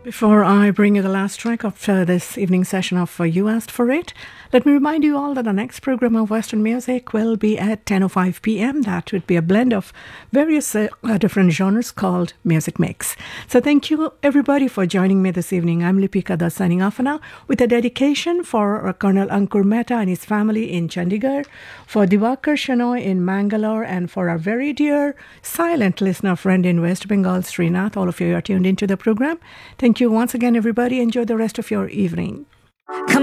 Before I bring you the last track of this evening session of You Asked For It, let me remind you all that the next program of Western Music will be at 10:05 p.m. That would be a blend of various different genres called Music Mix. So thank you everybody for joining me this evening. I'm Lipika Das signing off now with a dedication for Colonel Ankur Mehta and his family in Chandigarh, for Diwakar Shenoy in Mangalore, and for our very dear silent listener friend in West Bengal, Srinath. All of you are tuned into the program. Thank you once again, everybody. Enjoy the rest of your evening. Come